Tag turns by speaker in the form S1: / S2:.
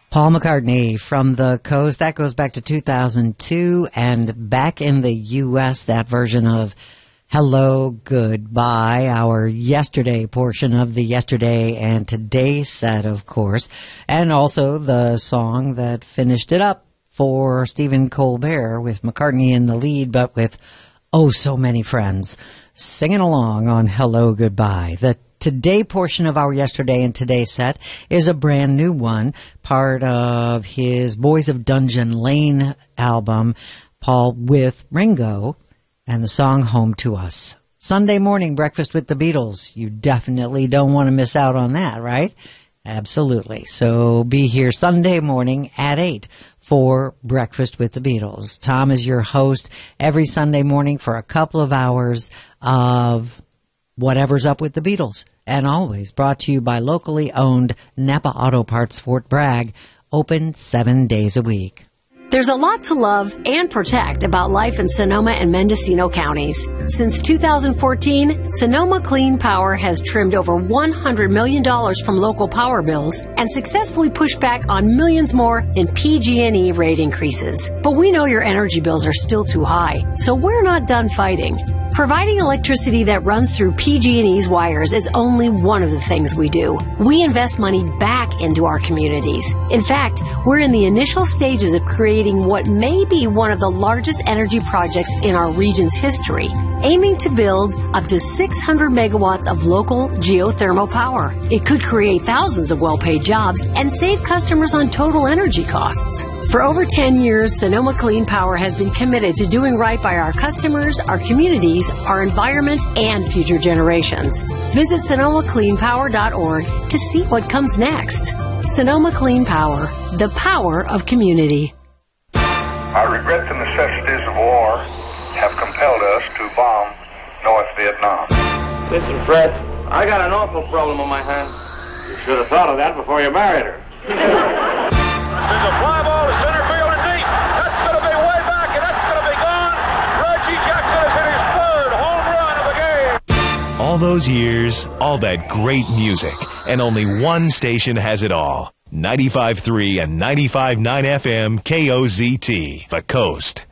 S1: Paul McCartney from the Coast. That goes back to 2002, and back in the U.S., that version of Hello, Goodbye, our yesterday portion of the Yesterday and Today set, of course, and also the song that finished it up for Stephen Colbert with McCartney in the lead, but with oh so many friends singing along on Hello, Goodbye. The Today portion of our Yesterday and Today set is a brand new one, part of his Boys of Dungeon Lane album, Paul with Ringo, and the song Home to Us. Sunday morning breakfast with the Beatles. You definitely don't want to miss out on that, right? Absolutely. So be here Sunday morning at 8 for Breakfast with the Beatles. Tom is your host every Sunday morning for a couple of hours of whatever's up with the Beatles. And always brought to you by locally owned Napa Auto Parts Fort Bragg, open 7 days a week.
S2: There's a lot to love and protect about life in Sonoma and Mendocino counties. Since 2014, Sonoma Clean Power has trimmed over $100 million from local power bills and successfully pushed back on millions more in PG&E rate increases. But we know your energy bills are still too high, so we're not done fighting. Providing electricity that runs through PG&E's wires is only one of the things we do. We invest money back into our communities. In fact, we're in the initial stages of creating what may be one of the largest energy projects in our region's history, aiming to build up to 600 megawatts of local geothermal power. It could create thousands of well-paid jobs and save customers on total energy costs. For over 10 years, Sonoma Clean Power has been committed to doing right by our customers, our communities, our environment, and future generations. Visit SonomaCleanPower.org to see what comes next. Sonoma Clean Power, the power of community.
S3: I regret the necessities of war have compelled us to bomb North Vietnam.
S4: Listen, Fred, I got an awful problem on my hands. You should have thought of that before you married her.
S5: There's a fly ball to center field and deep. That's going to be way back, and that's going to be gone. Reggie Jackson has hit his third home run of the game.
S6: All those years, all that great music, and only one station has it all. 95.3 and 95.9 FM KOZT, The Coast.